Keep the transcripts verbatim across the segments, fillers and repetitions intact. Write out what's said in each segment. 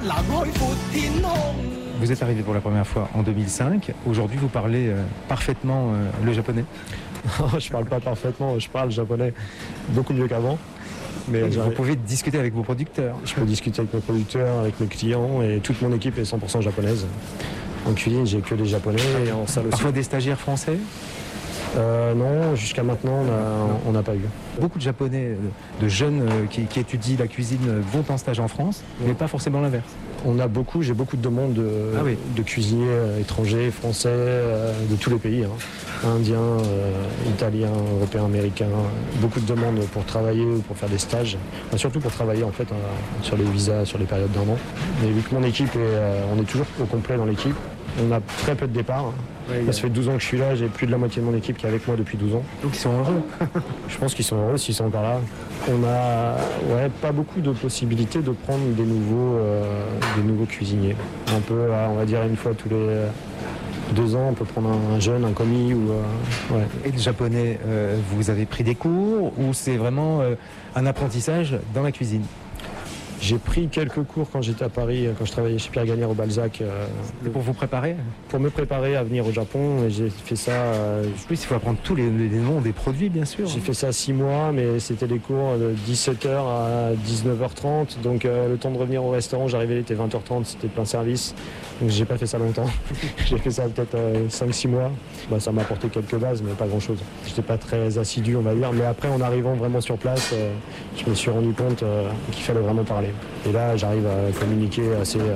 Vous êtes arrivé pour la première fois en deux mille cinq. Aujourd'hui, vous parlez euh, parfaitement euh, le japonais. Je parle pas parfaitement, je parle japonais beaucoup mieux qu'avant. Mais vous pouvez discuter avec vos producteurs. Je peux discuter avec mes producteurs, avec mes clients, et toute mon équipe est cent pour cent japonaise. En cuisine, j'ai que des japonais, et en salle aussi. Parfois des stagiaires français? euh, Non, jusqu'à maintenant, on n'a pas eu. Beaucoup de japonais, de jeunes qui, qui étudient la cuisine vont en stage en France, oui. Mais pas forcément l'inverse. On a beaucoup, j'ai beaucoup de demandes de, ah oui. de cuisiniers étrangers, français, euh, de tous les pays, hein. Indiens, euh, italiens, européens, américains. Beaucoup de demandes pour travailler ou pour faire des stages, enfin, surtout pour travailler en fait euh, sur les visas, sur les périodes d'un an. Mais vu que mon équipe est, euh, on est toujours au complet dans l'équipe, on a très peu de départs. Oui, ça fait douze ans que je suis là, j'ai plus de la moitié de mon équipe qui est avec moi depuis douze ans. Donc ils sont heureux. Je pense qu'ils sont heureux s'ils sont encore là. On a ouais, pas beaucoup de possibilités de prendre des nouveaux, euh, des nouveaux cuisiniers. Un peu, on va dire une fois tous les deux ans, on peut prendre un jeune, un commis. Ou, euh, ouais. Et le japonais, euh, vous avez pris des cours ou c'est vraiment euh, un apprentissage dans la cuisine? J'ai pris quelques cours quand j'étais à Paris, quand je travaillais chez Pierre Gagnère au Balzac. Euh, pour vous préparer? Pour me préparer à venir au Japon. J'ai fait ça... Euh, oui, il faut apprendre tous les, les noms des produits, bien sûr. J'ai fait ça six mois, mais c'était des cours de dix-sept heures à dix-neuf heures trente. Donc euh, le temps de revenir au restaurant, j'arrivais, il était vingt heures trente, c'était plein service. Donc j'ai pas fait ça longtemps. J'ai fait ça peut-être euh, cinq six mois. Bah, ça m'a apporté quelques bases, mais pas grand-chose. J'étais pas très assidu, on va dire. Mais après, en arrivant vraiment sur place, euh, je me suis rendu compte euh, qu'il fallait vraiment parler. Et là, j'arrive à communiquer assez euh,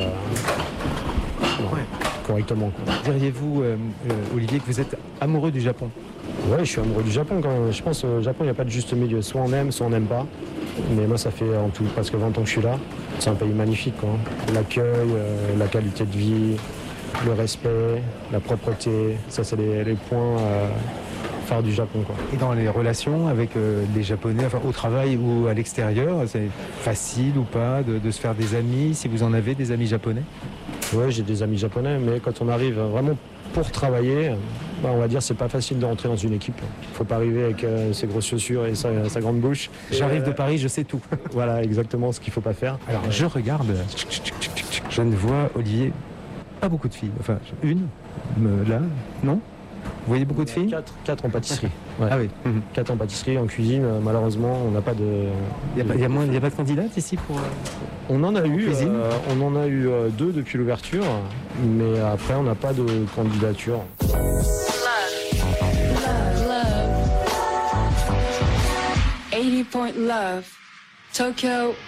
ouais, correctement. Diriez-vous, euh, euh, Olivier, que vous êtes amoureux du Japon? Oui, je suis amoureux du Japon. Quand je pense au Japon, il n'y a pas de juste milieu. Soit on aime, soit on n'aime pas. Mais moi, ça fait en tout presque vingt ans que je suis là. C'est un pays magnifique, quoi. L'accueil, euh, la qualité de vie, le respect, la propreté. Ça, c'est les, les points... Euh, phare du Japon, quoi. Et dans les relations avec euh, les Japonais, enfin, au travail ou à l'extérieur, c'est facile ou pas de, de se faire des amis, si vous en avez des amis japonais? Oui, j'ai des amis japonais, mais quand on arrive vraiment pour travailler, bah, on va dire c'est pas facile de rentrer dans une équipe. Il faut pas arriver avec euh, ses grosses chaussures et sa, sa grande bouche. J'arrive euh, de Paris, je sais tout. Voilà, exactement ce qu'il faut pas faire. Alors, ouais. Je regarde, je ne vois, Olivier, pas beaucoup de filles. Enfin, une, là, non? Vous voyez beaucoup de filles? Quatre, quatre en pâtisserie. Ouais. Ah oui. Mmh. Quatre en pâtisserie, en cuisine. Euh, malheureusement, on n'a pas de. Il n'y a, a, a pas de candidates ici pour. Euh, on en a eu. Cuisine euh, on en a eu euh, deux depuis l'ouverture, mais après, on n'a pas de candidature. Love. Love. Love. eighty point love. Tokyo.